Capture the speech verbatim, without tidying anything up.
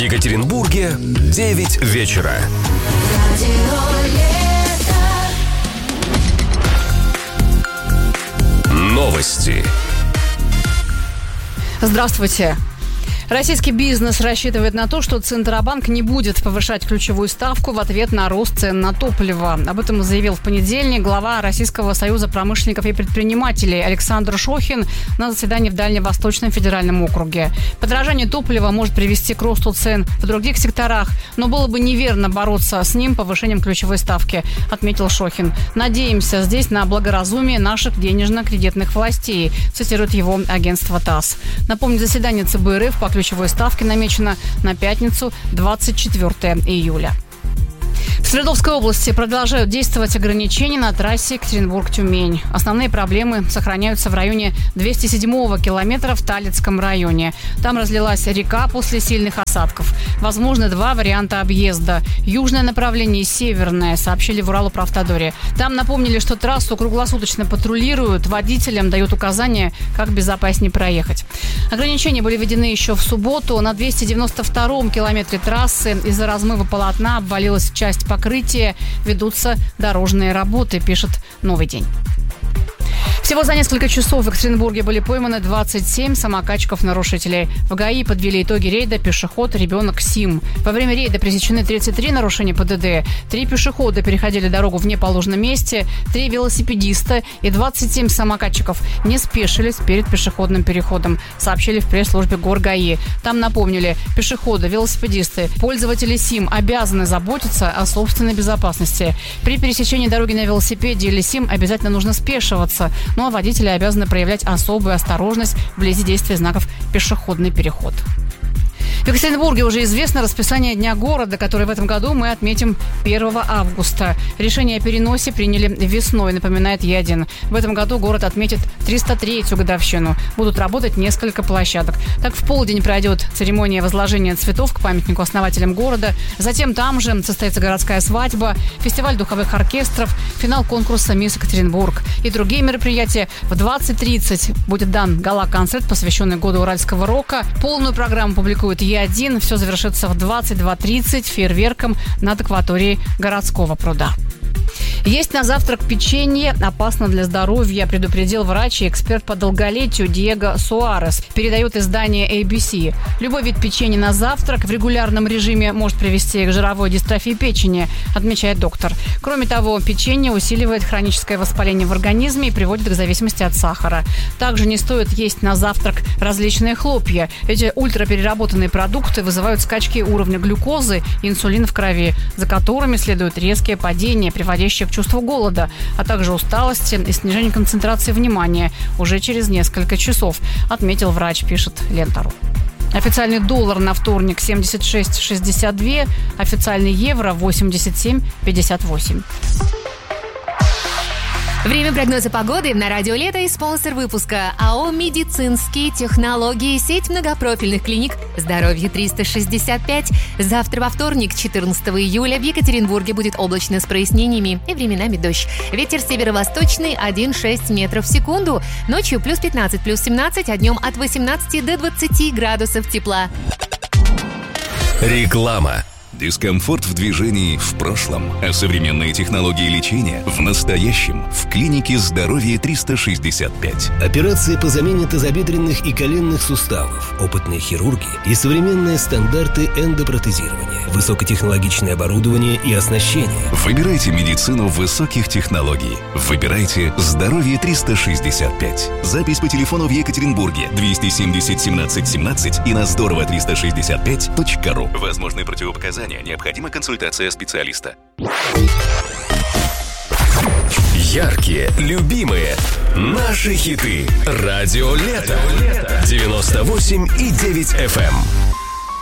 Екатеринбурге девять вечера. Новости. Здравствуйте. Российский бизнес рассчитывает на то, что Центробанк не будет повышать ключевую ставку в ответ на рост цен на топливо. Об этом заявил в понедельник глава Российского союза промышленников и предпринимателей Александр Шохин на заседании в Дальневосточном федеральном округе. Подорожание топлива может привести к росту цен в других секторах, но было бы неверно бороться с ним повышением ключевой ставки, отметил Шохин. Надеемся здесь на благоразумие наших денежно-кредитных властей, цитирует его агентство ТАСС. Напомню, заседание ЦБ РФ по ключевой ставке намечено на пятницу, двадцать четвёртого июля. В Свердловской области продолжают действовать ограничения на трассе Екатеринбург-Тюмень. Основные проблемы сохраняются в районе двухсот седьмого километра в Талицком районе. Там разлилась река после сильных осадков. Возможны два варианта объезда. Южное направление и северное, сообщили в Уралуправтодоре. Там напомнили, что трассу круглосуточно патрулируют, водителям дают указания, как безопаснее проехать. Ограничения были введены еще в субботу. На двухсот девяносто втором километре трассы из-за размыва полотна обвалилась часть покрытия, ведутся дорожные работы, пишет «Новый день». Всего за несколько часов в Екатеринбурге были пойманы двадцать семь самокатчиков-нарушителей. В ГАИ подвели итоги рейда пешеход, ребенок, СИМ. Во время рейда пресечены тридцать три нарушения ПДД. Три пешехода переходили дорогу в неположенном месте, три велосипедиста и двадцать семь самокатчиков не спешились перед пешеходным переходом, сообщили в пресс-службе ГорГАИ. Там напомнили, пешеходы, велосипедисты, пользователи СИМ обязаны заботиться о собственной безопасности. При пересечении дороги на велосипеде или СИМ обязательно нужно спешиваться. Ну а водители обязаны проявлять особую осторожность вблизи действия знаков «Пешеходный переход». В Екатеринбурге уже известно расписание Дня города, который в этом году мы отметим первого августа. Решение о переносе приняли весной, напоминает Е один. В этом году город отметит триста третью годовщину. Будут работать несколько площадок. Так, в полдень пройдет церемония возложения цветов к памятнику основателям города. Затем там же состоится городская свадьба, фестиваль духовых оркестров, финал конкурса «Мисс Екатеринбург» и другие мероприятия. В двадцать тридцать будет дан гала-концерт, посвященный году уральского рока. Полную программу публикует Е один. Все завершится в двадцать два тридцать фейерверком над акваторией городского пруда. Есть на завтрак печенье, опасно для здоровья, предупредил врач и эксперт по долголетию Диего Суарес, передает издание эй би си. Любой вид печенья на завтрак в регулярном режиме может привести к жировой дистрофии печени, отмечает доктор. Кроме того, печенье усиливает хроническое воспаление в организме и приводит к зависимости от сахара. Также не стоит есть на завтрак различные хлопья. Эти ультрапереработанные продукты вызывают скачки уровня глюкозы и инсулина в крови, за которыми следуют резкие падения, приводящие к чувству голода, а также усталости и снижение концентрации внимания уже через несколько часов, отметил врач, пишет Лента.ру. Официальный доллар на вторник семьдесят шесть шестьдесят два, официальный евро восемьдесят семь пятьдесят восемь. Время прогноза погоды на радио Лето и спонсор выпуска АО «Медицинские технологии», сеть многопрофильных клиник «Здоровье триста шестьдесят пять». Завтра во вторник, четырнадцатого июля, в Екатеринбурге будет облачно с прояснениями и временами дождь. Ветер северо-восточный один целых шесть десятых метров в секунду. Ночью плюс пятнадцать, плюс семнадцать, а днем от восемнадцати до двадцати градусов тепла. Реклама. Дискомфорт в движении в прошлом, а современные технологии лечения в настоящем. В клинике «Здоровье триста шестьдесят пять». Операции по замене тазобедренных и коленных суставов, опытные хирурги и современные стандарты эндопротезирования, высокотехнологичное оборудование и оснащение. Выбирайте медицину высоких технологий. Выбирайте «Здоровье триста шестьдесят пять». Запись по телефону в Екатеринбурге двести семьдесят семнадцать семнадцать и на здорово триста шестьдесят пять точка ру. Возможны противопоказания. Необходима консультация специалиста. Яркие, любимые, наши хиты. Радио Лето. девяносто восемь и девять эф эм.